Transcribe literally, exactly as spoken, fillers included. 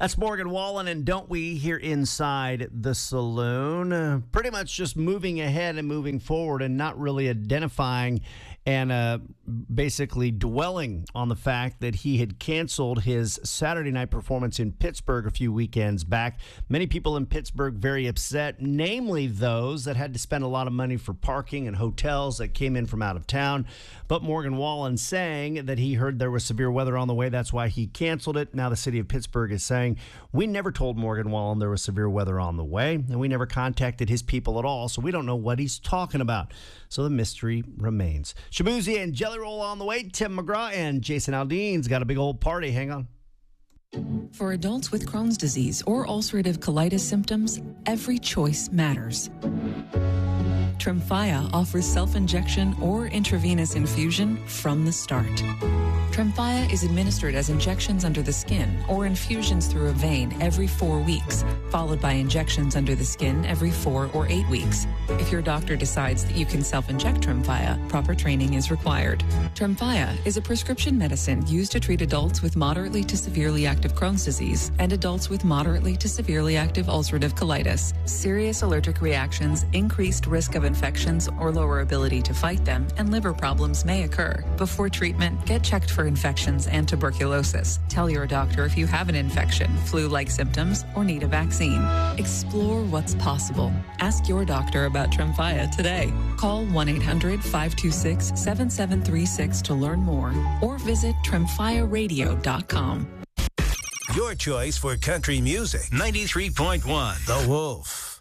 That's Morgan Wallen and Don't We here inside the saloon. Uh, pretty much just moving ahead and moving forward and not really identifying and uh, basically dwelling on the fact that he had canceled his Saturday night performance in Pittsburgh a few weekends back. Many people in Pittsburgh very upset, namely those that had to spend a lot of money for parking and hotels that came in from out of town. But Morgan Wallen saying that he heard there was severe weather on the way. That's why he canceled it. Now the city of Pittsburgh is saying, we never told Morgan Wallen there was severe weather on the way, and we never contacted his people at all, so we don't know what he's talking about. So the mystery remains. Shabuzi and Jelly Roll on the way. Tim McGraw and Jason Aldean's got a big old party. Hang on. For adults with Crohn's disease or ulcerative colitis symptoms, every choice matters. Tremfya offers self-injection or intravenous infusion from the start. Tremfya is administered as injections under the skin or infusions through a vein every four weeks, followed by injections under the skin every four or eight weeks. If your doctor decides that you can self-inject Tremfya, proper training is required. Tremfya is a prescription medicine used to treat adults with moderately to severely active Crohn's disease and adults with moderately to severely active ulcerative colitis. Serious allergic reactions, increased risk of infections or lower ability to fight them, and liver problems may occur. Before treatment, get checked for infections and tuberculosis. Tell your doctor if you have an infection, flu-like symptoms, or need a vaccine. Explore what's possible. Ask your doctor about Tremfya today. Call one eight hundred five two six seven seven three six to learn more or visit tremfya radio dot com. Your choice for country music. ninety-three point one The Wolf.